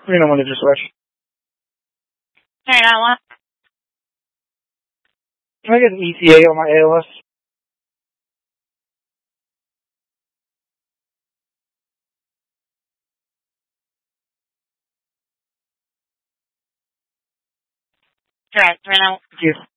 Reno Manager Switch. Turn on one. Can I get an ETA on my ALS? Correct. Turn on. Thank you.